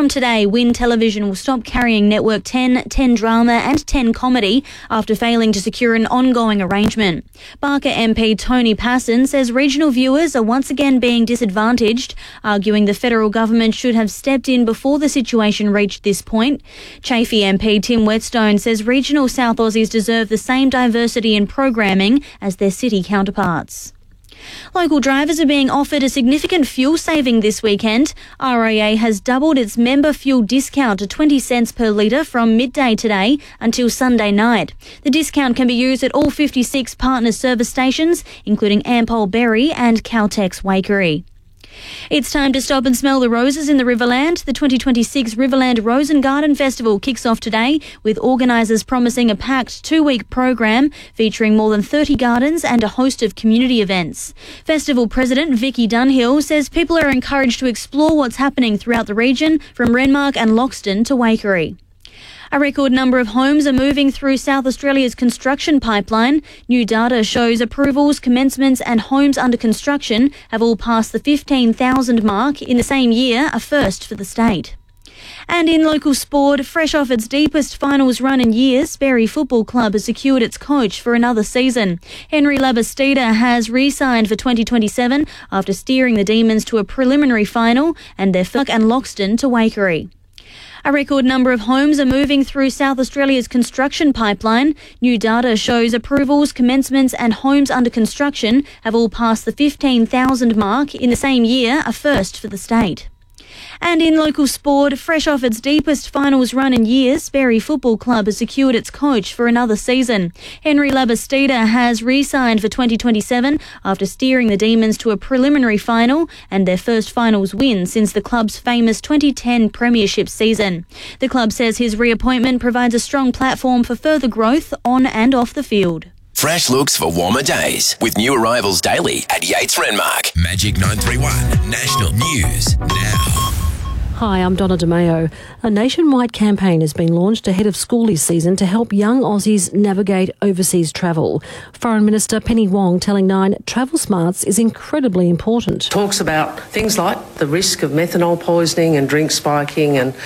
From today, Win Television will stop carrying Network 10, 10 Drama and 10 Comedy after failing to secure an ongoing arrangement. Barker MP Tony Passon says regional viewers are once again being disadvantaged, arguing the federal government should have stepped in before the situation reached this point. Chafey MP Tim Whetstone says regional South Aussies deserve the same diversity in programming as their city counterparts. Local drivers are being offered a significant fuel saving this weekend. RAA has doubled its member fuel discount to 20 cents per litre from midday today until Sunday night. The discount can be used at all 56 partner service stations, including Ampol Berry and Caltex Wakery. It's time to stop and smell the roses in the Riverland. The 2026 Riverland Rose and Garden Festival kicks off today, with organisers promising a packed 2-week program featuring more than 30 gardens and a host of community events. Festival President Vicky Dunhill says people are encouraged to explore what's happening throughout the region, from Renmark and Loxton to Wakery. A record number of homes are moving through South Australia's construction pipeline. New data shows approvals, commencements and homes under construction have all passed the 15,000 mark in the same year, a first for the state. And in local sport, fresh off its deepest finals run in years, Berry Football Club has secured its coach for another season. Henry Labastida has re-signed for 2027 after steering the Demons to a preliminary final and their and Loxton to Wakery. A record number of homes are moving through South Australia's construction pipeline. New data shows approvals, commencements and homes under construction have all passed the 15,000 mark in the same year, a first for the state. And in local sport, fresh off its deepest finals run in years, Berry Football Club has secured its coach for another season. Henry Labastida has re-signed for 2027 after steering the Demons to a preliminary final and their first finals win since the club's famous 2010 premiership season. The club says his reappointment provides a strong platform for further growth on and off the field. Fresh looks for warmer days with new arrivals daily at Yates Renmark. Magic 931 National News now. Hi, I'm Donna DeMayo. A nationwide campaign has been launched ahead of schoolies season to help young Aussies navigate overseas travel. Foreign Minister Penny Wong telling Nine travel smarts is incredibly important. Talks about things like the risk of methanol poisoning and drink spiking and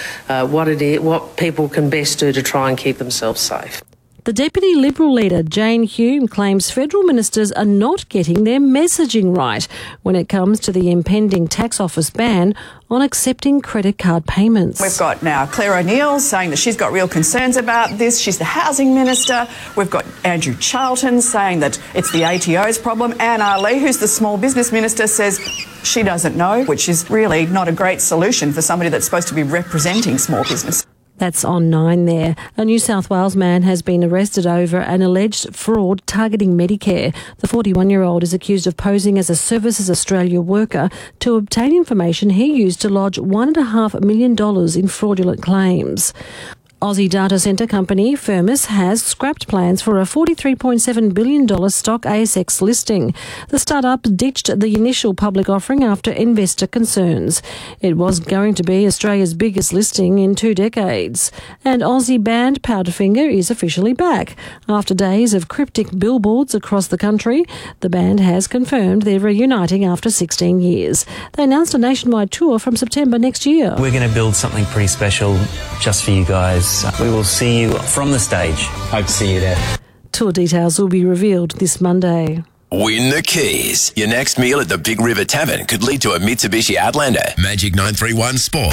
what people can best do to try and keep themselves safe. The Deputy Liberal leader, Jane Hume, claims federal ministers are not getting their messaging right when it comes to the impending tax office ban on accepting credit card payments. We've got now Claire O'Neill saying that she's got real concerns about this. She's the housing minister. We've got Andrew Charlton saying that it's the ATO's problem. Anne Ali, who's the small business minister, says she doesn't know, which is really not a great solution for somebody that's supposed to be representing small business. That's on 9 there. A New South Wales man has been arrested over an alleged fraud targeting Medicare. The 41-year-old is accused of posing as a Services Australia worker to obtain information he used to lodge $1.5 million in fraudulent claims. Aussie data centre company Firmus has scrapped plans for a $43.7 billion stock ASX listing. The startup ditched the initial public offering after investor concerns. It was going to be Australia's biggest listing in 2 decades. And Aussie band Powderfinger is officially back. After days of cryptic billboards across the country, the band has confirmed they're reuniting after 16 years. They announced a nationwide tour from September next year. We're going to build something pretty special just for you guys. We will see you from the stage. Hope to see you there. Tour details will be revealed this Monday. Win the keys. Your next meal at the Big River Tavern could lead to a Mitsubishi Outlander. Magic 931 Sport.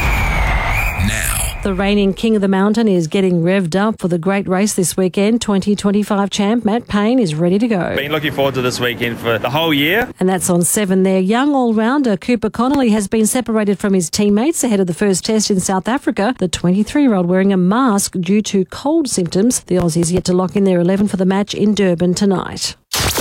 Now. The reigning King of the Mountain is getting revved up for the great race this weekend. 2025 champ Matt Payne is ready to go. Been looking forward to this weekend for the whole year. And that's on 7 there. Young all-rounder Cooper Connolly has been separated from his teammates ahead of the first test in South Africa. The 23-year-old wearing a mask due to cold symptoms. The Aussies yet to lock in their 11 for the match in Durban tonight.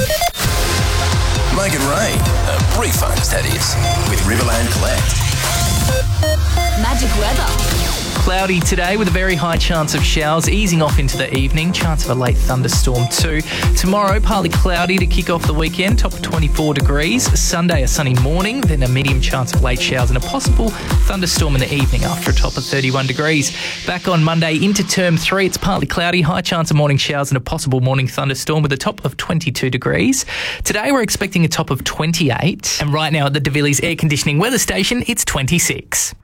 Make it rain. Refunds, that is, with Riverland Collect. Magic weather. Cloudy today with a very high chance of showers easing off into the evening. Chance of a late thunderstorm too. Tomorrow, partly cloudy to kick off the weekend, top of 24 degrees. Sunday, a sunny morning, then a medium chance of late showers and a possible thunderstorm in the evening after a top of 31 degrees. Back on Monday into term 3, it's partly cloudy, high chance of morning showers and a possible morning thunderstorm with a top of 22 degrees. Today, we're expecting a top of 28. And right now at the De Villiers Air Conditioning Weather Station, it's 26.